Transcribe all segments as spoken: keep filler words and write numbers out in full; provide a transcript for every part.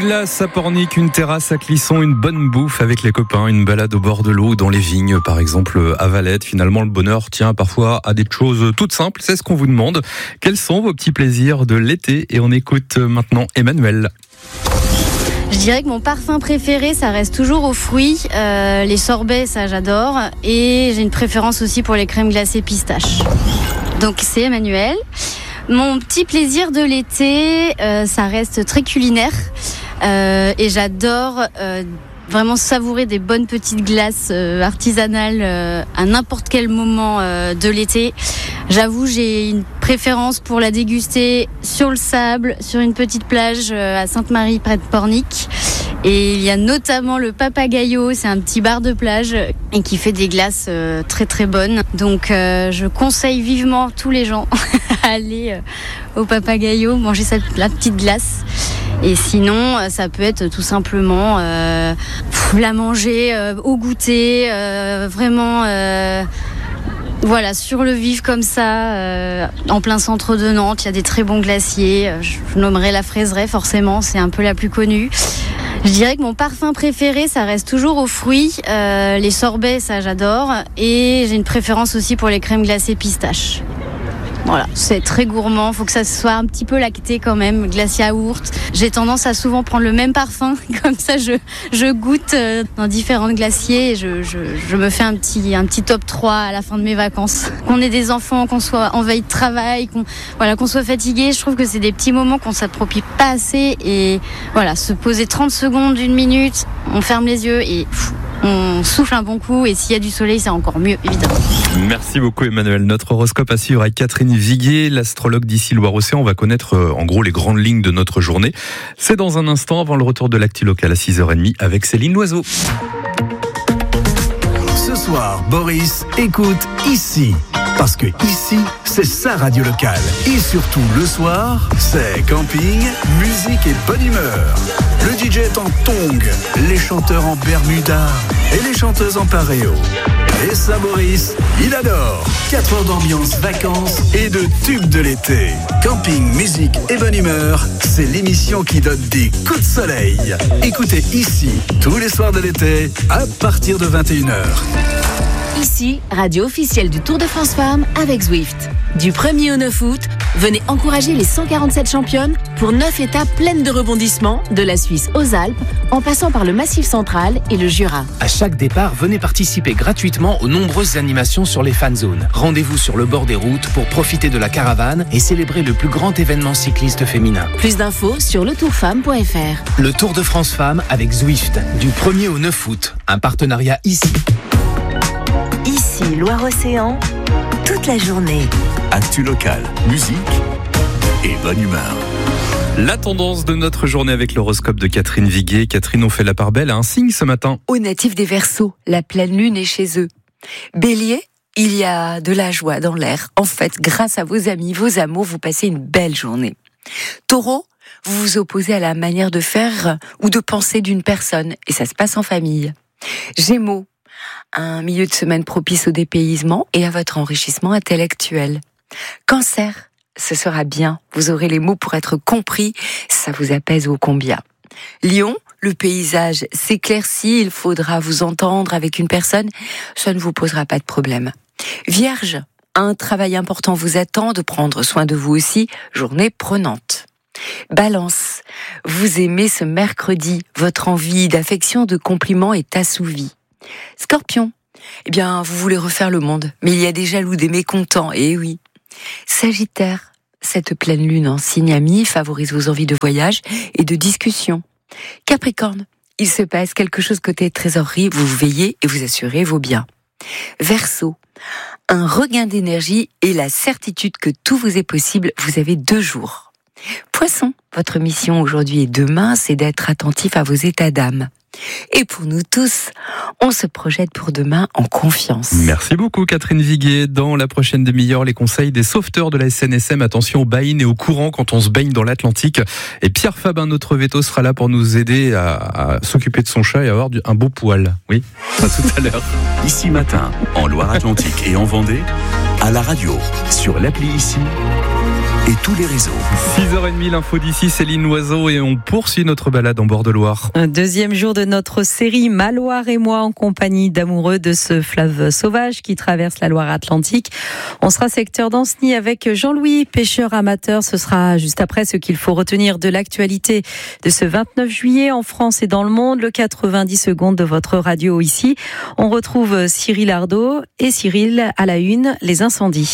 glace à Pornic, une terrasse à Clisson, une bonne bouffe avec les copains, une balade au bord de l'eau, dans les vignes, par exemple à Valette. Finalement, le bonheur tient parfois à des choses toutes simples. C'est ce qu'on vous demande. Quels sont vos petits plaisirs de l'été? Et on écoute maintenant Emmanuel. Je dirais que mon parfum préféré, ça reste toujours aux fruits. Euh, les sorbets, ça j'adore. Et j'ai une préférence aussi pour les crèmes glacées pistache. Donc c'est Emmanuel. Mon petit plaisir de l'été, euh, ça reste très culinaire. Euh, et j'adore euh, vraiment savourer des bonnes petites glaces euh, artisanales euh, à n'importe quel moment euh, de l'été. J'avoue, j'ai une préférence pour la déguster sur le sable, sur une petite plage euh, à Sainte-Marie près de Pornic. Et il y a notamment le Papagayo, c'est un petit bar de plage et qui fait des glaces euh, très très bonnes. Donc euh, je conseille vivement tous les gens à aller euh, au Papagayo, manger cette, la petite glace. Et sinon, ça peut être tout simplement euh, la manger euh, au goûter, euh, vraiment... Euh, Voilà, sur le vif comme ça, euh, en plein centre de Nantes, il y a des très bons glaciers. Je nommerai la Fraiseraie, forcément, c'est un peu la plus connue. Je dirais que mon parfum préféré, ça reste toujours aux fruits. Euh, les sorbets, ça j'adore. Et j'ai une préférence aussi pour les crèmes glacées pistache. Voilà, c'est très gourmand, faut que ça soit un petit peu lacté quand même, glace yaourt. J'ai tendance à souvent prendre le même parfum, comme ça je, je goûte dans différents glaciers et je, je, je me fais un petit, un petit top trois à la fin de mes vacances. Qu'on ait des enfants, qu'on soit en veille de travail, qu'on, voilà, qu'on soit fatigué, je trouve que c'est des petits moments qu'on s'approprie pas assez et voilà, se poser trente secondes, une minute, on ferme les yeux et pff, on souffle un bon coup et s'il y a du soleil, c'est encore mieux, évidemment. Merci beaucoup Emmanuel. Notre horoscope à suivre avec Catherine Viguier, l'astrologue d'ici Loire-Océan. On va connaître euh, en gros les grandes lignes de notre journée. C'est dans un instant avant le retour de l'actu local à six heures trente avec Céline Loiseau. Ce soir, Boris écoute ici. Parce que ici, c'est sa radio locale. Et surtout, le soir, c'est camping, musique et bonne humeur. Le D J est en tongs, les chanteurs en bermuda et les chanteuses en paréo. Et ça, Boris, il adore. quatre heures d'ambiance, vacances et de tubes de l'été. Camping, musique et bonne humeur, c'est l'émission qui donne des coups de soleil. Écoutez ici, tous les soirs de l'été, à partir de vingt et une heures. Ici, radio officielle du Tour de France Femmes avec Zwift. Du premier au neuf août, venez encourager les cent quarante-sept championnes pour neuf étapes pleines de rebondissements, de la Suisse aux Alpes, en passant par le Massif central et le Jura. À chaque départ, venez participer gratuitement aux nombreuses animations sur les fan zones. Rendez-vous sur le bord des routes pour profiter de la caravane et célébrer le plus grand événement cycliste féminin. Plus d'infos sur le tour femme point f r. Le Tour de France Femmes avec Zwift, du premier au neuf août. Un partenariat ici. Ici, Loire-Océan, toute la journée. Actu locale, musique et bonne humeur. La tendance de notre journée avec l'horoscope de Catherine Viguier. Catherine, on fait la part belle à un signe ce matin. Aux natifs des Verseaux, la pleine lune est chez eux. Bélier, il y a de la joie dans l'air. En fait, grâce à vos amis, vos amours, vous passez une belle journée. Taureau, vous vous opposez à la manière de faire ou de penser d'une personne et ça se passe en famille. Gémeaux, un milieu de semaine propice au dépaysement et à votre enrichissement intellectuel. Cancer, ce sera bien, vous aurez les mots pour être compris, ça vous apaise ô combien. Lion, le paysage s'éclaircit, il faudra vous entendre avec une personne, ça ne vous posera pas de problème. Vierge, un travail important vous attend, de prendre soin de vous aussi, journée prenante. Balance, vous aimez ce mercredi, votre envie d'affection, de compliments est assouvie. Scorpion, eh bien, vous voulez refaire le monde, mais il y a des jaloux, des mécontents, et oui. Sagittaire, cette pleine lune en signe ami favorise vos envies de voyage et de discussion. Capricorne, il se passe quelque chose côté trésorerie, vous veillez et vous assurez vos biens. Verseau, un regain d'énergie et la certitude que tout vous est possible, vous avez deux jours. Poisson, votre mission aujourd'hui et demain, c'est d'être attentif à vos états d'âme. Et pour nous tous, on se projette pour demain en confiance. Merci beaucoup Catherine Viguier. Dans la prochaine demi-heure, les conseils des sauveteurs de la S N S M. Attention aux baïnes et au courant quand on se baigne dans l'Atlantique. Et Pierre Fabin, notre veto, sera là pour nous aider à, à s'occuper de son chat et avoir du, un beau poil. Oui, à tout à l'heure. Ici matin, en Loire-Atlantique et en Vendée, à la radio, sur l'appli Ici et tous les réseaux. six heures trente, l'info d'ici, Céline Loiseau, et on poursuit notre balade en bord de Loire. Un deuxième jour de notre série Ma Loire et moi, en compagnie d'amoureux de ce fleuve sauvage qui traverse la Loire-Atlantique. On sera secteur d'Ancenis avec Jean-Louis, pêcheur amateur. Ce sera juste après ce qu'il faut retenir de l'actualité de ce vingt-neuf juillet en France et dans le monde. Le quatre-vingt-dix secondes de votre radio ici. On retrouve Cyril Ardo et Cyril à la une, les incendies.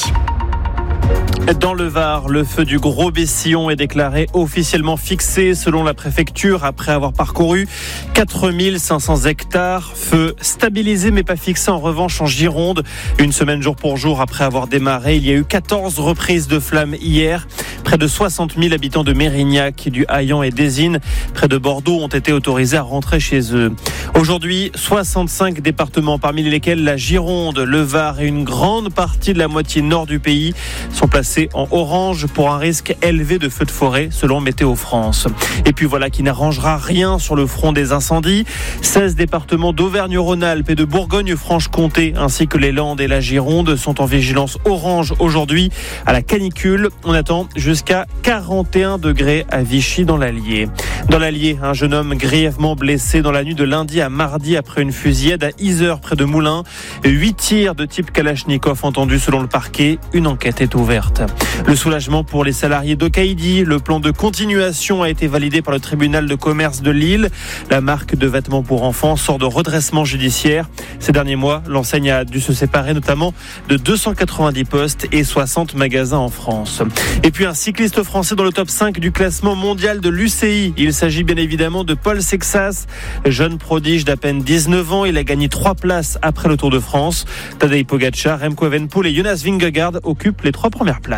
Dans le Var, le feu du Gros Bessillon est déclaré officiellement fixé selon la préfecture après avoir parcouru quatre mille cinq cents hectares. Feu stabilisé mais pas fixé en revanche en Gironde. Une semaine jour pour jour après avoir démarré, il y a eu quatorze reprises de flammes hier. Près de soixante mille habitants de Mérignac, du Haillan et d'Ésine, près de Bordeaux, ont été autorisés à rentrer chez eux. Aujourd'hui, soixante-cinq départements, parmi lesquels la Gironde, le Var et une grande partie de la moitié nord du pays sont placés en orange pour un risque élevé de feux de forêt selon Météo France. Et puis voilà qui n'arrangera rien sur le front des incendies. seize départements d'Auvergne-Rhône-Alpes et de Bourgogne-Franche-Comté ainsi que les Landes et la Gironde sont en vigilance orange aujourd'hui à la canicule. On attend jusqu'à quarante et un degrés à Vichy dans l'Allier. Dans l'Allier, un jeune homme grièvement blessé dans la nuit de lundi à mardi après une fusillade à Yzeure près de Moulins. Huit tirs de type Kalachnikov entendus selon le parquet. Une enquête est ouverte. Le soulagement pour les salariés d'Okaïdi. Le plan de continuation a été validé par le tribunal de commerce de Lille. La marque de vêtements pour enfants sort de redressement judiciaire. Ces derniers mois, l'enseigne a dû se séparer notamment de deux cent quatre-vingt-dix postes et soixante magasins en France. Et puis un cycliste français dans le top cinq du classement mondial de l'U C I. Il s'agit bien évidemment de Paul Sexas, jeune prodige d'à peine dix-neuf ans. Il a gagné trois places après le Tour de France. Tadej Pogačar, Remco Evenepoel et Jonas Vingegaard occupent les trois premières places.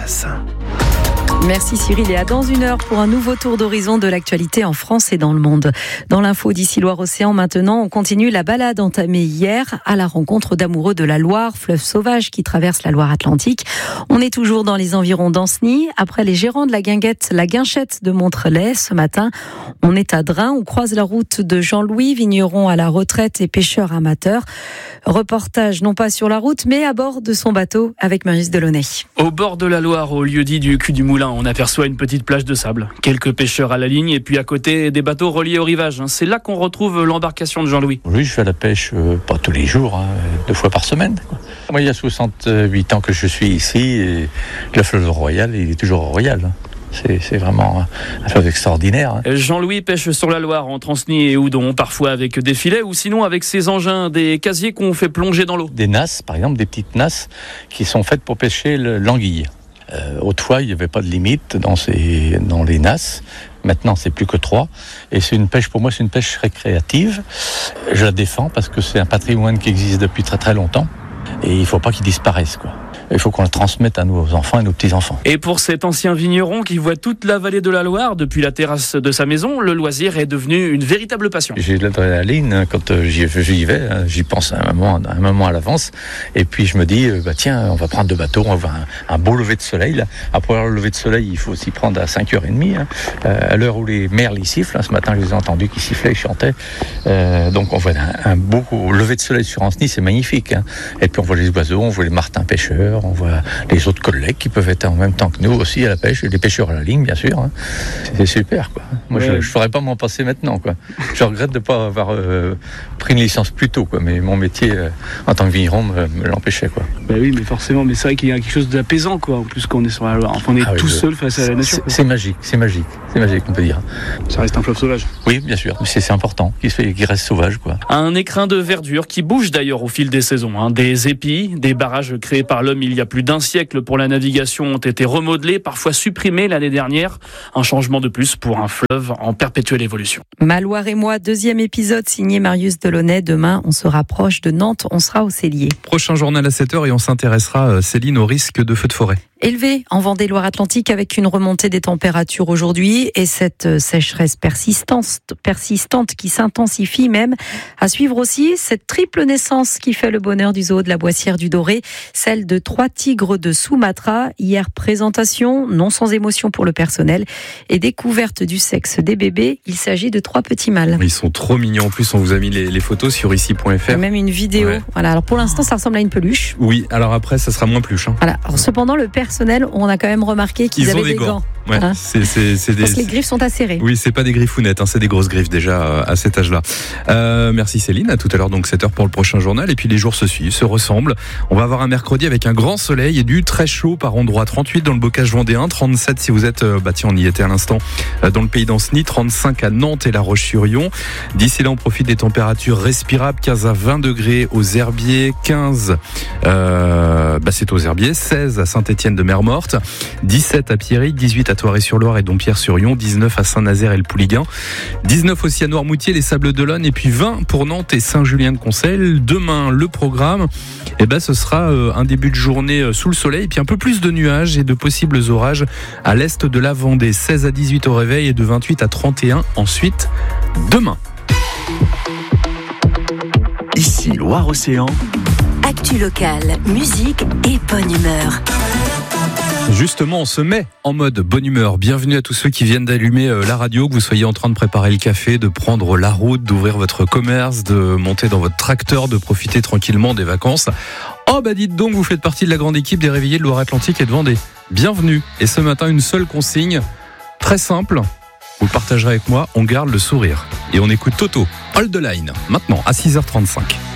Merci Cyril, et à dans une heure pour un nouveau tour d'horizon de l'actualité en France et dans le monde. Dans l'info d'ici Loire-Océan maintenant, on continue la balade entamée hier à la rencontre d'amoureux de la Loire, fleuve sauvage qui traverse la Loire-Atlantique. On est toujours dans les environs d'Ancenis. Après les gérants de la guinguette, la guinchette de Montrelais, ce matin, on est à Drain. On croise la route de Jean-Louis, vigneron à la retraite et pêcheur amateur. Reportage non pas sur la route, mais à bord de son bateau avec Marius Delaunay. Au bord de la Loire, au lieu-dit du cul du Moulin, on aperçoit une petite plage de sable, quelques pêcheurs à la ligne et puis à côté des bateaux reliés au rivage. C'est là qu'on retrouve l'embarcation de Jean-Louis. Oui, je fais la pêche, euh, pas tous les jours, hein, deux fois par semaine, quoi. Moi, il y a soixante-huit ans que je suis ici et le fleuve royal, il est toujours royal. C'est, c'est vraiment un fleuve extraordinaire. Hein. Jean-Louis pêche sur la Loire, entre Ancenis et Houdon, parfois avec des filets ou sinon avec ses engins, des casiers qu'on fait plonger dans l'eau. Des nasses, par exemple, des petites nasses qui sont faites pour pêcher le, l'anguille. Euh, autrefois, il n'y avait pas de limite dans, ces, dans les nasses. Maintenant, c'est plus que trois. Et c'est une pêche, pour moi, c'est une pêche récréative. Je la défends parce que c'est un patrimoine qui existe depuis très très longtemps. Et il ne faut pas qu'il disparaisse, quoi. Il faut qu'on le transmette à nos enfants et nos petits-enfants. Et pour cet ancien vigneron qui voit toute la vallée de la Loire depuis la terrasse de sa maison, le loisir est devenu une véritable passion. J'ai de l'adrénaline quand j'y, j'y vais, j'y pense à un moment, à un moment à l'avance. Et puis je me dis, bah tiens, on va prendre deux bateaux, on va avoir un, un beau lever de soleil. Là. Après le lever de soleil, il faut s'y prendre à cinq heures trente. Hein. Euh, à l'heure où les merles y sifflent, hein, ce matin je les ai entendus qui sifflaient, qui chantaient. Euh, donc on voit un, un beau lever de soleil sur Ancenis, c'est magnifique. Hein. Et puis on voit les oiseaux, on voit les martins pêcheurs, on voit les autres collègues qui peuvent être en même temps que nous aussi à la pêche, et les pêcheurs à la ligne bien sûr. Hein. C'est super quoi. Moi ouais. je ne ferais pas m'en passer maintenant quoi. Je regrette de ne pas avoir euh, pris une licence plus tôt quoi, mais mon métier euh, en tant que vigneron me, me l'empêchait quoi. Bah oui mais forcément, mais c'est vrai qu'il y a quelque chose d'apaisant quoi, en plus qu'on est sur la Loire. Enfin, on est ah tout oui, seul face à la nature. C'est, c'est magique, c'est magique, c'est magique on peut dire. Ça reste un fleuve sauvage. Oui bien sûr, mais c'est, c'est important qu'il, se fait, qu'il reste sauvage quoi. Un écrin de verdure qui bouge d'ailleurs au fil des saisons. Hein. Des épis, des barrages créés par l'homme il y a plus d'un siècle pour la navigation ont été remodelés, parfois supprimés l'année dernière. Un changement de plus pour un fleuve en perpétuelle évolution. Ma Loire et moi, deuxième épisode signé Marius Delaunay. Demain, on se rapproche de Nantes, on sera au Cellier. Prochain journal à sept heures et on s'intéressera, Céline, au risque de feux de forêt. Élevé en Vendée Loire-Atlantique avec une remontée des températures aujourd'hui pluie et cette sécheresse persistante, persistante qui s'intensifie même. À suivre aussi cette triple naissance qui fait le bonheur du zoo de la Boissière du Doré, celle de trois tigres de Sumatra. Hier, présentation, non sans émotion pour le personnel, et découverte du sexe des bébés. Il s'agit de trois petits mâles. Ils sont trop mignons. En plus, on vous a mis les, les photos sur ici point f r. Et même une vidéo. Ouais. Voilà. Alors pour l'instant, ça ressemble à une peluche. Oui, alors après, ça sera moins pluche. Hein. Voilà. Alors, cependant, le personnel, on a quand même remarqué qu'ils Ils avaient ont des, des gants. gants. Ouais, hein. c'est, c'est, c'est des... Parce que les griffes sont acérées. Oui, c'est pas des griffounettes, hein, c'est des grosses griffes déjà euh, à cet âge-là. Euh, merci Céline, à tout à l'heure, donc sept heures pour le prochain journal. Et puis les jours se suivent, se ressemblent. On va avoir un mercredi avec un grand soleil et du très chaud par endroits. trente-huit dans le Bocage vendéen, trente-sept si vous êtes, euh, bah tiens, on y était à l'instant, euh, dans le pays d'Anceny, trente-cinq à Nantes et La Roche-sur-Yon. D'ici là, on profite des températures respirables, quinze à vingt degrés aux Herbiers, quinze, euh, bah c'est aux Herbiers, seize à Saint-Étienne de Mer-Morte, dix-sept à Pierrick, dix-huit à Thoiry-sur-Loire et Dompierre-sur-Yon, dix-neuf à Saint-Nazaire et le Pouliguen, dix-neuf aussi à Noirmoutier, les Sables d'Olonne, et puis vingt pour Nantes et Saint-Julien-de-Concelles. Demain, le programme, eh ben, ce sera euh, un début de journée euh, sous le soleil, et puis un peu plus de nuages et de possibles orages à l'est de la Vendée, seize à dix-huit au réveil et de vingt-huit à trente et un ensuite demain. Ici Loire-Océan. Actu locale, musique et bonne humeur. Justement, on se met en mode bonne humeur. Bienvenue à tous ceux qui viennent d'allumer la radio, que vous soyez en train de préparer le café, de prendre la route, d'ouvrir votre commerce, de monter dans votre tracteur, de profiter tranquillement des vacances. Oh bah dites donc, vous faites partie de la grande équipe des réveillés de Loire-Atlantique et de Vendée. Bienvenue. Et ce matin, une seule consigne, très simple. Vous le partagerez avec moi, on garde le sourire. Et on écoute Toto, Hold the Line, maintenant à six heures trente-cinq.